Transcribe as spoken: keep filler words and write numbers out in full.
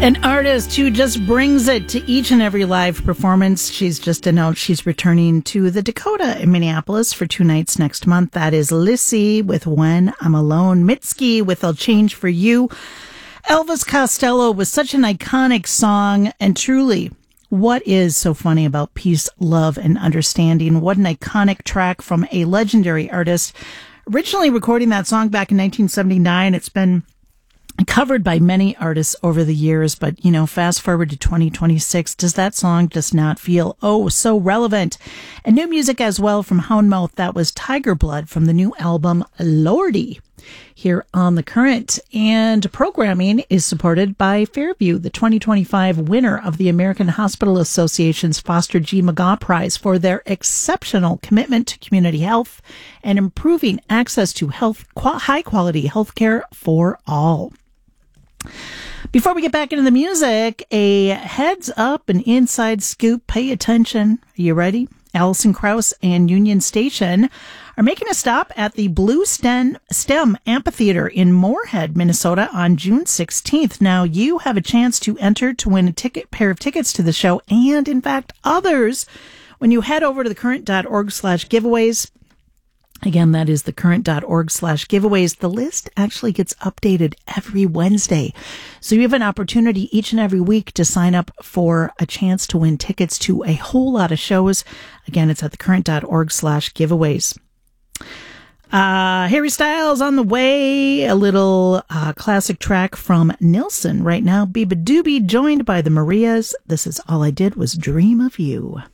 An artist who just brings it to each and every live performance. She's just announced she's returning to the Dakota in Minneapolis for two nights next month. That is Lissy with When I'm Alone, Mitski with I'll Change for You. Elvis Costello was such an iconic song, and truly, what is so funny about peace, love, and understanding? What an iconic track from a legendary artist. Originally recording that song back in nineteen seventy-nine, it's been covered by many artists over the years, but, you know, fast forward to twenty twenty-six, does that song just not feel, oh, so relevant? And new music as well from Houndmouth. That was Tiger Blood from the new album Lordy, here on The Current. And programming is supported by Fairview, the twenty twenty-five winner of the American Hospital Association's Foster G. McGaw Prize for their exceptional commitment to community health and improving access to health, high-quality health care for all. Before we get back into the music, a heads up, an inside scoop. Pay attention. Are you ready? Alison Krauss and Union Station are making a stop at the Blue Stem, Stem Amphitheater in Moorhead, Minnesota on June sixteenth. Now, you have a chance to enter to win a ticket, pair of tickets to the show, and in fact, others, when you head over to thecurrent.org slash giveaways. Again, that is thecurrent.org slash giveaways. The list actually gets updated every Wednesday. So you have an opportunity each and every week to sign up for a chance to win tickets to a whole lot of shows. Again, it's at thecurrent.org slash giveaways. Uh, Harry Styles on the way. A little uh, classic track from Nilsson right now. Biba Doobie joined by the Marias. This is All I Did Was Dream of You.